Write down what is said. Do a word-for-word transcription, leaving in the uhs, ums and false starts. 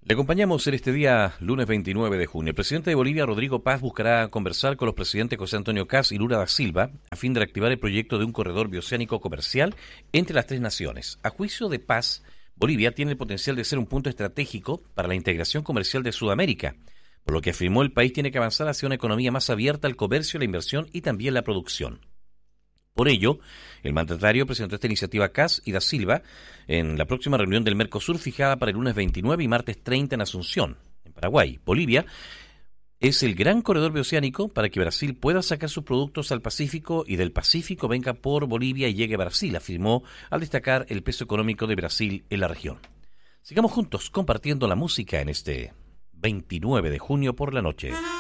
Le acompañamos en este día, lunes veintinueve de junio. El presidente de Bolivia, Rodrigo Paz, buscará conversar con los presidentes José Antonio Kast y Lula da Silva a fin de reactivar el proyecto de un corredor bioceánico comercial entre las tres naciones. A juicio de Paz, Bolivia tiene el potencial de ser un punto estratégico para la integración comercial de Sudamérica, por lo que afirmó el país tiene que avanzar hacia una economía más abierta al comercio, la inversión y también la producción. Por ello, el mandatario presentó esta iniciativa a Kast y da Silva en la próxima reunión del Mercosur fijada para el lunes veintinueve y martes treinta en Asunción, en Paraguay. Bolivia es el gran corredor bioceánico para que Brasil pueda sacar sus productos al Pacífico y del Pacífico venga por Bolivia y llegue a Brasil, afirmó al destacar el peso económico de Brasil en la región. Sigamos juntos compartiendo la música en este veintinueve de junio por la noche.